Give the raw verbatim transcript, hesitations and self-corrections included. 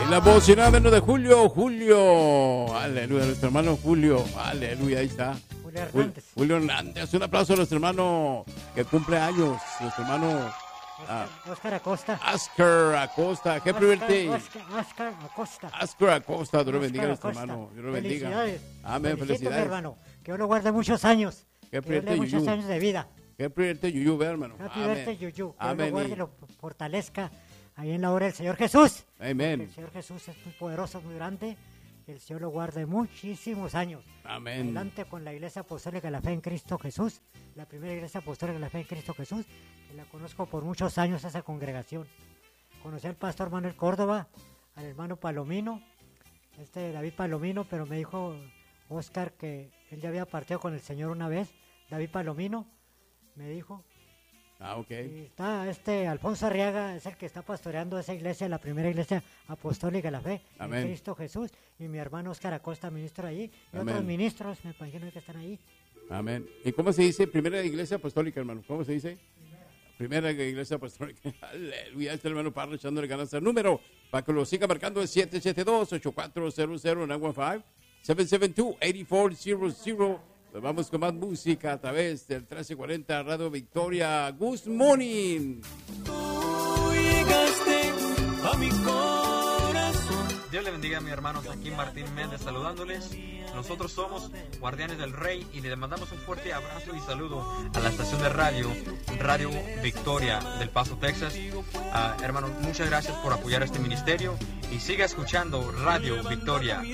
Y la bocina de Julio, Julio. Aleluya, nuestro hermano Julio. Aleluya, ahí está. Julio Hernández. Julio Hernández. Un aplauso a nuestro hermano que cumple años. Nuestro hermano Oscar, uh, Oscar Acosta. Oscar Acosta. Happy birthday. Oscar, Oscar Acosta. Oscar Acosta. Dios lo bendiga a nuestro Acosta. hermano. Dios lo bendiga. Felicidades. Amén, Felicito, felicidades. mi hermano. Que Dios lo guarde muchos años. Que Dios le dé muchos Yuyu. años de vida. Happy birthday, Yuyu, hermano. Happy Amén. birthday, Yuyu. Que Amén. Dios lo guarde y lo fortalezca ahí en la obra del Señor Jesús. Amén. El Señor Jesús es muy poderoso, muy grande. Que el Señor lo guarde muchísimos años. Amén. Adelante con la Iglesia Apostólica de la Fe en Cristo Jesús. La primera Iglesia Apostólica de la Fe en Cristo Jesús. Que la conozco por muchos años, esa congregación. Conocí al pastor Manuel Córdoba, al hermano Palomino, este David Palomino, pero me dijo Oscar que él ya había partido con el Señor una vez. David Palomino me dijo. Ah, ok. Y está este Alfonso Arriaga, es el que está pastoreando esa iglesia, la primera iglesia apostólica de la fe, Amén. en Cristo Jesús, y mi hermano Oscar Acosta, ministro allí, y Amén. otros ministros, me imagino que están ahí. Amén. ¿Y cómo se dice primera iglesia apostólica, hermano? ¿Cómo se dice? Primera, primera iglesia apostólica. Aleluya. Este hermano Parra echándole ganas al número para que lo siga marcando es siete siete dos, ocho cuatro cero cero nueve cinco, siete siete dos, ocho cuatro cero cero. Vamos con más música a través del trece cuarenta Radio Victoria. Good morning. Tú llegaste a mi corazón. Dios le bendiga a mis hermanos, aquí Martín Méndez saludándoles. Nosotros somos Guardianes del Rey y le mandamos un fuerte abrazo y saludo a la estación de radio, Radio Victoria del Paso, Texas. Uh, hermanos, muchas gracias por apoyar este ministerio y siga escuchando Radio Victoria.